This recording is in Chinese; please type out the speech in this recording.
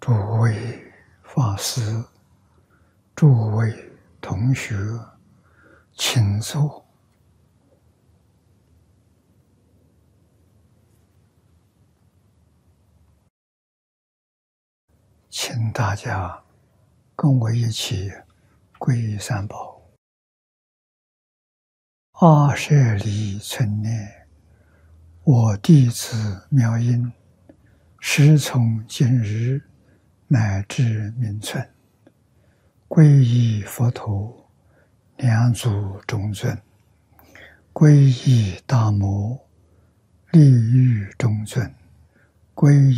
诸位法师、诸位同学，请坐。请大家跟我一起皈依三宝。阿舍离存念，我弟子妙音，时从今日乃至明存，皈依佛陀，两足中尊；皈依大摩，利欲中尊；皈依